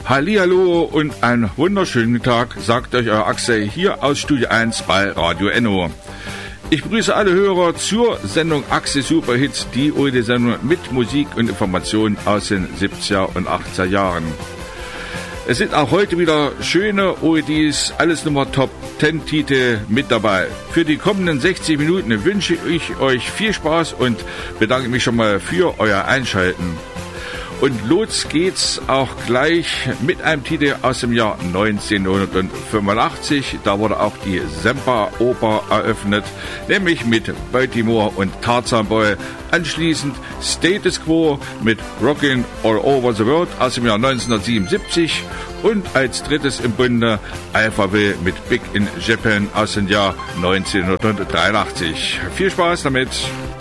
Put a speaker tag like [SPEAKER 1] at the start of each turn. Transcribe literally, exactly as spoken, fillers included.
[SPEAKER 1] Hallihallo und einen wunderschönen Tag, sagt euch euer Axel hier aus Studio eins bei Radio Enno. Ich begrüße alle Hörer zur Sendung Axel Superhits, die heute Sendung mit Musik und Informationen aus den siebziger und achtziger Jahren. Es sind auch heute wieder schöne Oldies, alles Nummer Top zehn Titel mit dabei. Für die kommenden sechzig Minuten wünsche ich euch viel Spaß und bedanke mich schon mal für euer Einschalten. Und los geht's auch gleich mit einem Titel aus dem Jahr neunzehnhundertfünfundachtzig. Da wurde auch die Semper-Oper eröffnet, nämlich mit Baltimore und Tarzan Boy. Anschließend Status Quo mit Rockin' All Over the World aus dem Jahr neunzehnhundertsiebenundsiebzig. Und als drittes im Bunde Alphaville mit Big in Japan aus dem Jahr neunzehnhundertdreiundachtzig. Viel Spaß damit!